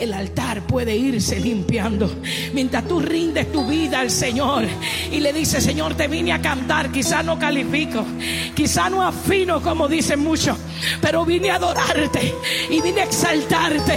el altar puede irse limpiando. Mientras tú rindes tu vida al Señor y le dices: Señor, te vine a cantar, quizás no califico, quizás no afino como dicen muchos, pero vine a adorarte y vine a exaltarte.